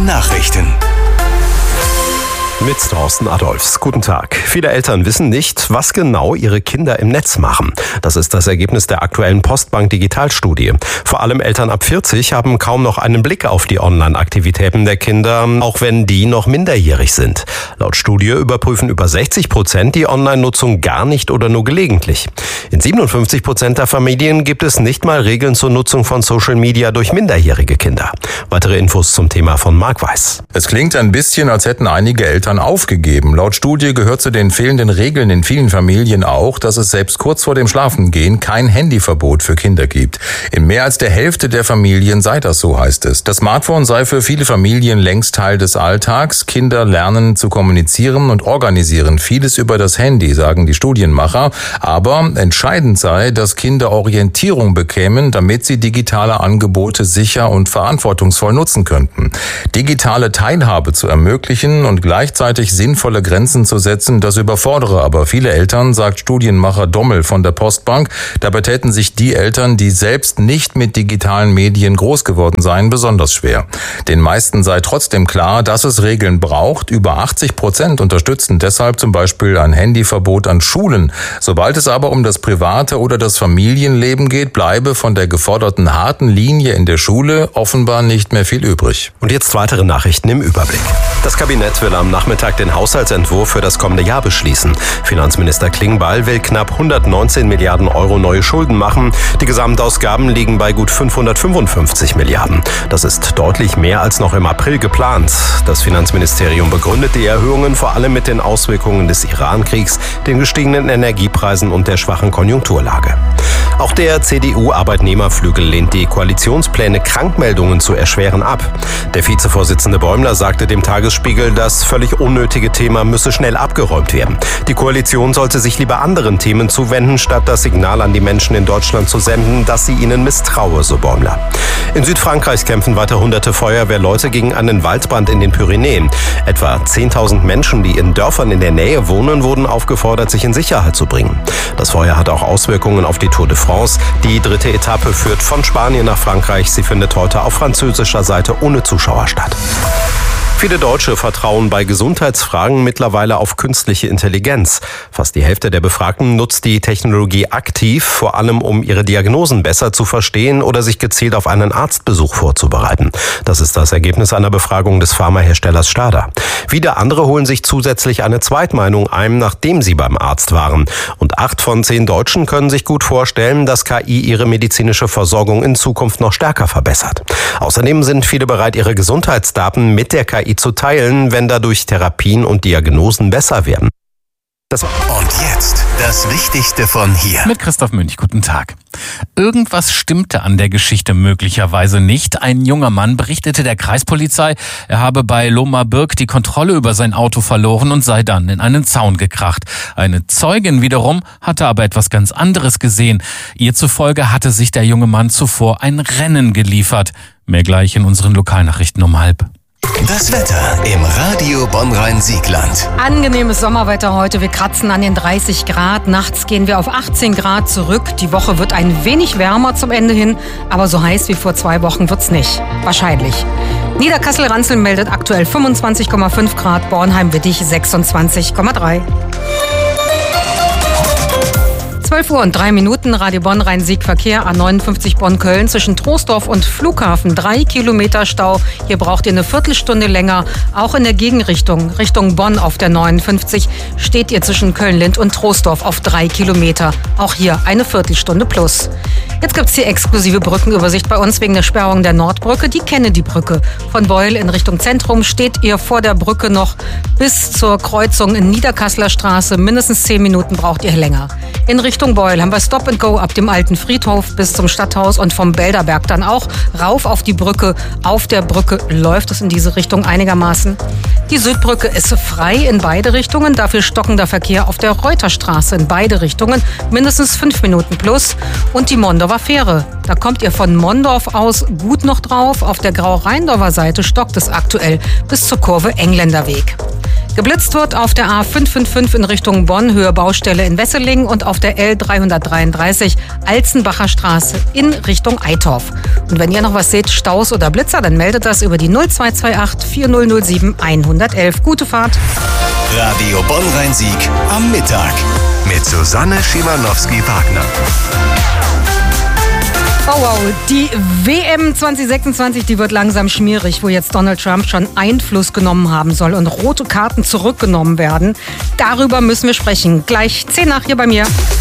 Nachrichten. Mit Thorsten Adolfs. Guten Tag. Viele Eltern wissen nicht, was genau ihre Kinder im Netz machen. Das ist das Ergebnis der aktuellen Postbank Digitalstudie. Vor allem Eltern ab 40 haben kaum noch einen Blick auf die Online-Aktivitäten der Kinder, auch wenn die noch minderjährig sind. Laut Studie überprüfen über 60% die Online-Nutzung gar nicht oder nur gelegentlich. In 57% der Familien gibt es nicht mal Regeln zur Nutzung von Social Media durch minderjährige Kinder. Weitere Infos zum Thema von Marc Weiß. Es klingt ein bisschen, als hätten einige Eltern aufgegeben. Laut Studie gehört zu den fehlenden Regeln in vielen Familien auch, dass es selbst kurz vor dem Schlafengehen kein Handyverbot für Kinder gibt. In mehr als der Hälfte der Familien sei das so, heißt es. Das Smartphone sei für viele Familien längst Teil des Alltags. Kinder lernen zu kommunizieren und organisieren vieles über das Handy, sagen die Studienmacher. Aber entscheidend sei, dass Kinder Orientierung bekämen, damit sie digitale Angebote sicher und verantwortungsvoll nutzen könnten. Digitale Teilhabe zu ermöglichen und gleichzeitig sinnvolle Grenzen zu setzen, das überfordere aber viele Eltern, sagt Studienmacher Dommel von der Postbank. Dabei täten sich die Eltern, die selbst nicht mit digitalen Medien groß geworden seien, besonders schwer. Den meisten sei trotzdem klar, dass es Regeln braucht. Über 80% unterstützen deshalb zum Beispiel ein Handyverbot an Schulen. Sobald es aber um das private oder das Familienleben geht, bleibe von der geforderten harten Linie in der Schule offenbar nicht mehr viel übrig. Und jetzt weitere Nachrichten im Überblick. Das Kabinett will am Nachmittag den Haushaltsentwurf für das kommende Jahr beschließen. Finanzminister Klingbeil will knapp 119 Milliarden Euro neue Schulden machen. Die Gesamtausgaben liegen bei gut 555 Milliarden. Das ist deutlich mehr als noch im April geplant. Das Finanzministerium begründet die Erhöhungen vor allem mit den Auswirkungen des Iran-Kriegs, den gestiegenen Energiepreisen und der schwachen Konjunkturlage. Auch der CDU-Arbeitnehmerflügel lehnt die Koalitionspläne, Krankmeldungen zu erschweren, ab. Der Vizevorsitzende Bäumler sagte dem Tagesspiegel, das völlig unnötige Thema müsse schnell abgeräumt werden. Die Koalition sollte sich lieber anderen Themen zuwenden, statt das Signal an die Menschen in Deutschland zu senden, dass sie ihnen misstraue, so Bäumler. In Südfrankreich kämpfen weiter hunderte Feuerwehrleute gegen einen Waldbrand in den Pyrenäen. Etwa 10.000 Menschen, die in Dörfern in der Nähe wohnen, wurden aufgefordert, sich in Sicherheit zu bringen. Das Feuer hat auch Auswirkungen auf die Tour de France. Die dritte Etappe führt von Spanien nach Frankreich. Sie findet heute auf französischer Seite ohne Zuschauer statt. Viele Deutsche vertrauen bei Gesundheitsfragen mittlerweile auf künstliche Intelligenz. Fast die Hälfte der Befragten nutzt die Technologie aktiv, vor allem um ihre Diagnosen besser zu verstehen oder sich gezielt auf einen Arztbesuch vorzubereiten. Das ist das Ergebnis einer Befragung des Pharmaherstellers Stada. Wieder andere holen sich zusätzlich eine Zweitmeinung ein, nachdem sie beim Arzt waren. Und 8 von 10 Deutschen können sich gut vorstellen, dass KI ihre medizinische Versorgung in Zukunft noch stärker verbessert. Außerdem sind viele bereit, ihre Gesundheitsdaten mit der KI zu teilen, wenn dadurch Therapien und Diagnosen besser werden. Und jetzt das Wichtigste von hier. Mit Christoph Münch, guten Tag. Irgendwas stimmte an der Geschichte möglicherweise nicht. Ein junger Mann berichtete der Kreispolizei, er habe bei Lohmar-Birk die Kontrolle über sein Auto verloren und sei dann in einen Zaun gekracht. Eine Zeugin wiederum hatte aber etwas ganz anderes gesehen. Ihr zufolge hatte sich der junge Mann zuvor ein Rennen geliefert. Mehr gleich in unseren Lokalnachrichten um 12:30. Das Wetter im Radio Bonn-Rhein-Siegland. Angenehmes Sommerwetter heute. Wir kratzen an den 30 Grad. Nachts gehen wir auf 18 Grad zurück. Die Woche wird ein wenig wärmer zum Ende hin. Aber so heiß wie vor 2 Wochen wird's nicht. Wahrscheinlich. Niederkassel-Ranzel meldet aktuell 25,5 Grad. Bornheim-Wittich 26,3. 12:03 Radio Bonn-Rhein-Sieg-Verkehr A59 Bonn-Köln zwischen Troisdorf und Flughafen. 3 Kilometer Stau. Hier braucht ihr eine Viertelstunde länger. Auch in der Gegenrichtung, Richtung Bonn auf der 59, steht ihr zwischen Köln-Lind und Troisdorf auf 3 Kilometer. Auch hier eine Viertelstunde plus. Jetzt gibt's die exklusive Brückenübersicht bei uns wegen der Sperrung der Nordbrücke, die Kennedy-Brücke. Von Beul in Richtung Zentrum steht ihr vor der Brücke noch bis zur Kreuzung in Niederkasseler Straße. Mindestens 10 Minuten braucht ihr länger. In Richtung Beul haben wir Stop and Go ab dem alten Friedhof bis zum Stadthaus und vom Belderberg dann auch rauf auf die Brücke. Auf der Brücke läuft es in diese Richtung einigermaßen. Die Südbrücke ist frei in beide Richtungen, dafür stockender Verkehr auf der Reuterstraße in beide Richtungen, mindestens 5 Minuten plus. Und die Mondorfer Fähre, da kommt ihr von Mondorf aus gut noch drauf. Auf der Grau-Rheindorfer Seite stockt es aktuell bis zur Kurve Engländerweg. Geblitzt wird auf der A555 in Richtung Bonn, Höhe Baustelle in Wesseling und auf der L333 Alzenbacher Straße in Richtung Eitorf. Und wenn ihr noch was seht, Staus oder Blitzer, dann meldet das über die 0228 4007 111. Gute Fahrt. Radio Bonn-Rhein-Sieg am Mittag mit Susanne Schimanowski-Wagner. Oh wow, die WM 2026, die wird langsam schmierig, wo jetzt Donald Trump schon Einfluss genommen haben soll und rote Karten zurückgenommen werden. Darüber müssen wir sprechen. Gleich 10 nach hier bei mir.